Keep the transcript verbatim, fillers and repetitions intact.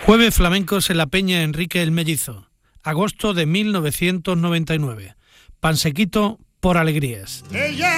Jueves flamencos en la Peña Enrique el Mellizo, agosto de mil novecientos noventa y nueve. Pansequito por alegrías.